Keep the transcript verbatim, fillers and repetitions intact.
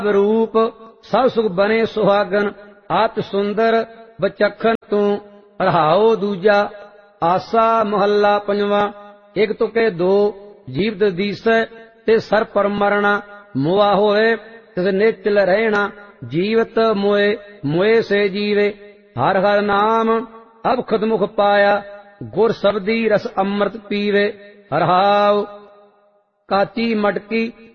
रूप सब सुख बने सुहागन अत सुंदर बचखन तू। रहाओ दूजा आसा मोहल्ला पंजवा। एक तुके दो जीवत दीसै ते सर पर मरना। मुआ होए तिस निचल रहना जीवत मोए मोए से जीवे। हर हर नाम अब खुद मुख पाया गुर शब्दी रस अमृत पीवे। हरहाव काची मटकी